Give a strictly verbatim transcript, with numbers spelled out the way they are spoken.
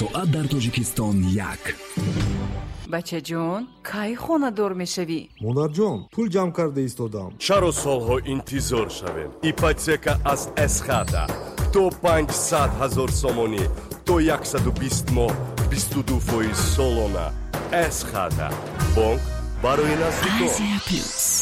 соат дар Тоҷикистон як. бачаҷон, кай хонадор мешавӣ? монарҷон, пул ҷамъ карда истодам. чаро солҳо интизор шавем? ипотека аз эсхата то панҷсад ҳазор сомонӣ то яксаду бист моҳ бисту ду фоиз солона. эсхата бонк барои наздикон.